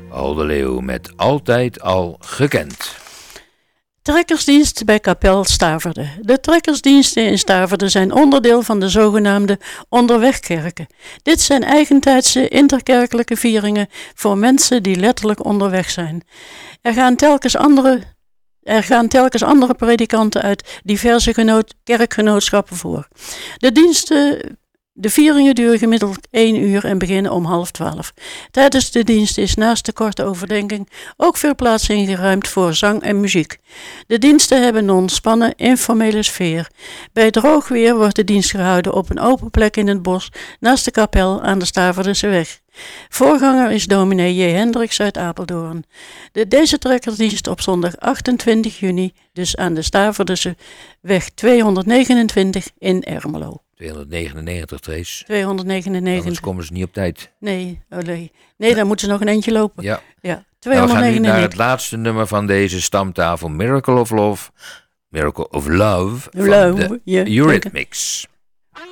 Paul de Leeuw met Altijd al gekend. Trekkersdienst bij Kapel Staverde. De trekkersdiensten in Staverde zijn onderdeel van de zogenaamde onderwegkerken. Dit zijn eigentijdse interkerkelijke vieringen voor mensen die letterlijk onderweg zijn. Er gaan telkens andere predikanten uit diverse kerkgenootschappen voor. De vieringen duren gemiddeld 1 uur en beginnen om 11:30. Tijdens de dienst is naast de korte overdenking ook veel plaats ingeruimd voor zang en muziek. De diensten hebben een ontspannen, informele sfeer. Bij droog weer wordt de dienst gehouden op een open plek in het bos naast de kapel aan de Staverdeseweg. Voorganger is dominee J. Hendricks uit Apeldoorn. Deze trekkersdienst op zondag 28 juni, dus aan de Staverdeseweg 229 in Ermelo. 299, Trace. 299. Anders komen ze niet op tijd. Nee, dan moeten ze nog een eindje lopen. Ja. 299. Nou, we gaan nu naar het laatste nummer van deze stamtafel. Miracle of Love van de Eurythmics.